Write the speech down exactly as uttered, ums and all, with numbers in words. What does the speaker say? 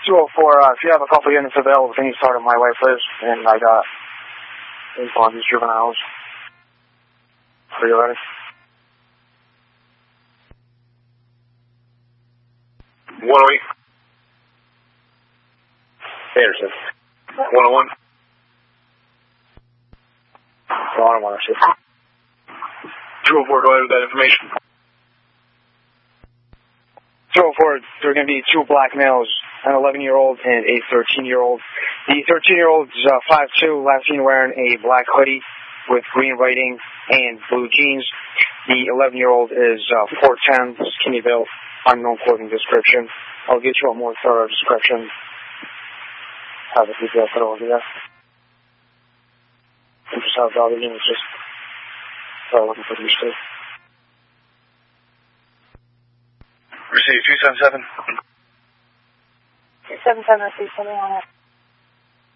two oh four, uh, if you have a couple units available, can you start at my wife lives, and I got info on these juveniles. Are you ready? one oh eight. Anderson. one oh one. No, I don't want to see. two oh four, go ahead with that information. two oh four, there are going to be two black males, an eleven-year-old and a thirteen-year-old. The thirteen-year-old is uh, five two, last seen wearing a black hoodie with green writing and blue jeans. The eleven-year-old is uh, four ten, skinny built, unknown clothing description. I'll get you a more thorough description. Have a detail put over there. And just have all the units just start looking for these two. Receive two seven seven. two seven seven, receive something on it.